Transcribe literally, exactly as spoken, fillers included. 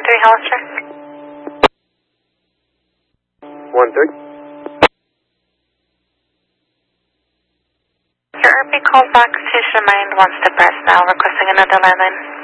three Hollister. one three. Your R P calls back. Station mind wants to press now, requesting another landline.